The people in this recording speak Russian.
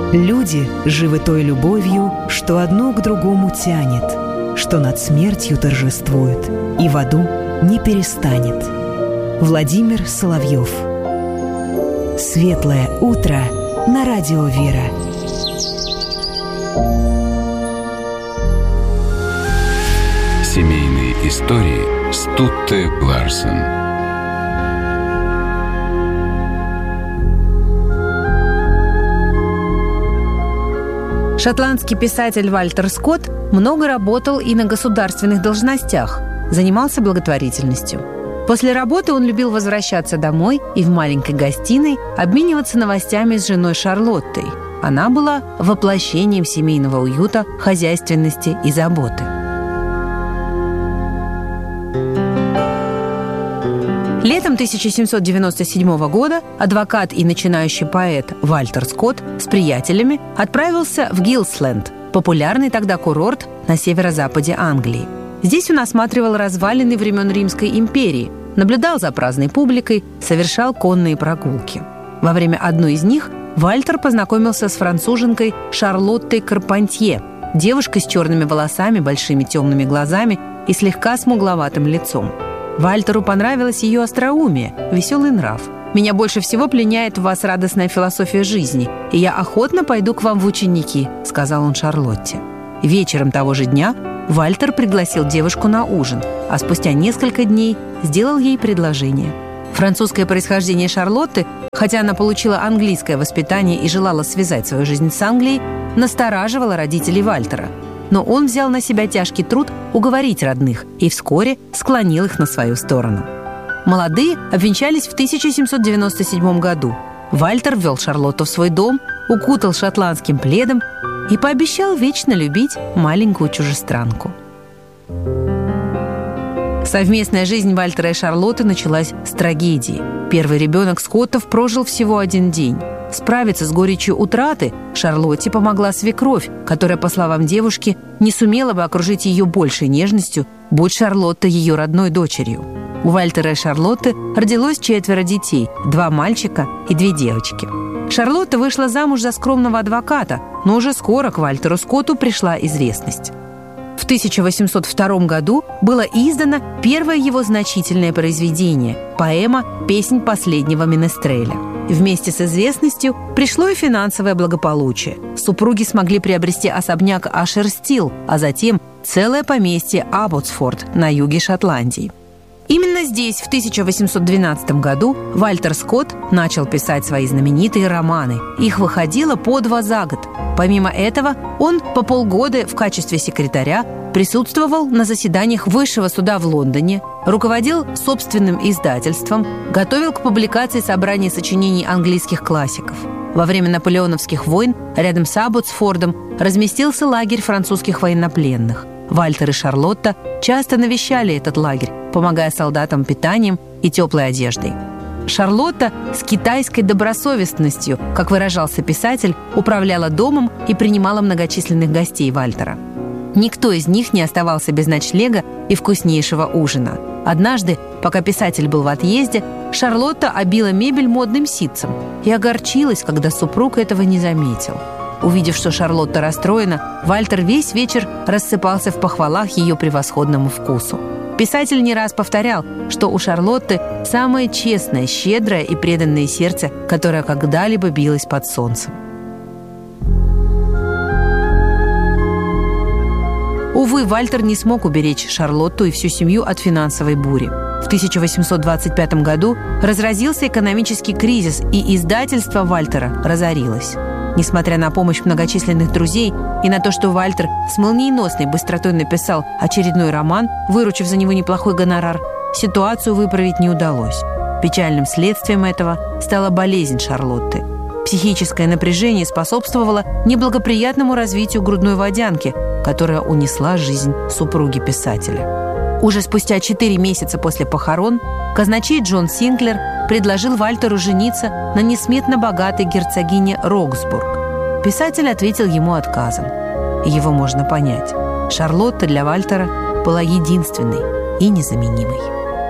Люди живы той любовью, что одно к другому тянет, что над смертью торжествует и в аду не перестанет. Владимир Соловьев. Светлое утро на радио «Вера». Семейные истории Стутте Ларсен. Шотландский писатель Вальтер Скотт много работал и на государственных должностях, занимался благотворительностью. После работы он любил возвращаться домой и в маленькой гостиной обмениваться новостями с женой Шарлоттой. Она была воплощением семейного уюта, хозяйственности и заботы. Летом 1797 года адвокат и начинающий поэт Вальтер Скотт с приятелями отправился в Гиллсленд, популярный тогда курорт на северо-западе Англии. Здесь он осматривал развалины времен Римской империи, наблюдал за праздной публикой, совершал конные прогулки. Во время одной из них Вальтер познакомился с француженкой Шарлоттой Карпантье, девушкой с черными волосами, большими темными глазами и слегка смугловатым лицом. Вальтеру понравилось ее остроумие, веселый нрав. «Меня больше всего пленяет в вас радостная философия жизни, и я охотно пойду к вам в ученики», — сказал он Шарлотте. Вечером того же дня Вальтер пригласил девушку на ужин, а спустя несколько дней сделал ей предложение. Французское происхождение Шарлотты, хотя она получила английское воспитание и желала связать свою жизнь с Англией, настораживало родителей Вальтера. Но он взял на себя тяжкий труд уговорить родных и вскоре склонил их на свою сторону. Молодые обвенчались в 1797 году. Вальтер ввел Шарлотту в свой дом, укутал шотландским пледом и пообещал вечно любить маленькую чужестранку. Совместная жизнь Вальтера и Шарлотты началась с трагедии. Первый ребенок Скоттов прожил всего 1 день. Справиться с горечью утраты Шарлотте помогла свекровь, которая, по словам девушки, не сумела бы окружить ее большей нежностью, будь Шарлотта ее родной дочерью. У Вальтера и Шарлотты родилось 4 детей, 2 мальчика и 2 девочки. Шарлотта вышла замуж за скромного адвоката, но уже скоро к Вальтеру Скотту пришла известность. В 1802 году было издано первое его значительное произведение – поэма «Песнь последнего менестреля». Вместе с известностью пришло и финансовое благополучие. Супруги смогли приобрести особняк Ашерстил, а затем целое поместье Абботсфорд на юге Шотландии. Именно здесь, в 1812 году, Вальтер Скотт начал писать свои знаменитые романы. Их выходило по 2 за год. Помимо этого, он по полгода в качестве секретаря присутствовал на заседаниях Высшего суда в Лондоне, руководил собственным издательством, готовил к публикации собрания сочинений английских классиков. Во время наполеоновских войн рядом с Абботсфордом разместился лагерь французских военнопленных. Вальтер и Шарлотта часто навещали этот лагерь, помогая солдатам питанием и теплой одеждой. Шарлотта с китайской добросовестностью, как выражался писатель, управляла домом и принимала многочисленных гостей Вальтера. Никто из них не оставался без ночлега и вкуснейшего ужина. Однажды, пока писатель был в отъезде, Шарлотта обила мебель модным ситцем и огорчилась, когда супруг этого не заметил. Увидев, что Шарлотта расстроена, Вальтер весь вечер рассыпался в похвалах ее превосходному вкусу. Писатель не раз повторял, что у Шарлотты самое честное, щедрое и преданное сердце, которое когда-либо билось под солнцем. Увы, Вальтер не смог уберечь Шарлотту и всю семью от финансовой бури. В 1825 году разразился экономический кризис, и издательство Вальтера разорилось. Несмотря на помощь многочисленных друзей и на то, что Вальтер с молниеносной быстротой написал очередной роман, выручив за него неплохой гонорар, ситуацию выправить не удалось. Печальным следствием этого стала болезнь Шарлотты. Психическое напряжение способствовало неблагоприятному развитию грудной водянки, которая унесла жизнь супруги писателя. Уже спустя 4 месяца после похорон казначей Джон Синклер предложил Вальтеру жениться на несметно богатой герцогине Роксбург. Писатель ответил ему отказом. Его можно понять. Шарлотта для Вальтера была единственной и незаменимой.